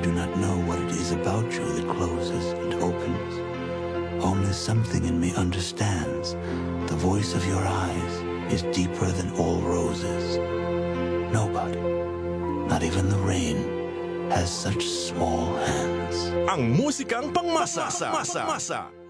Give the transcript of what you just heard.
do not know what it is about you that closes and opens. Only something in me understands. The voice of your eyes is deeper than all roses. Nobody, not even the rain, has such small hands. Ang musikang pangmasa.